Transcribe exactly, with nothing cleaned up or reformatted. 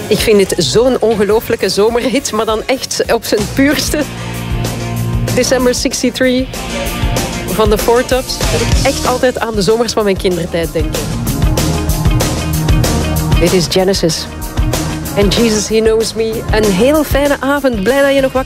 Ik vind dit zo'n ongelooflijke zomerhit, maar dan echt op zijn puurste. December zesentachtig van de Four Tops. Dat ik echt altijd aan de zomers van mijn kindertijd denk. Dit is Genesis. En Jesus, He Knows Me. Een heel fijne avond. Blij dat je nog wakker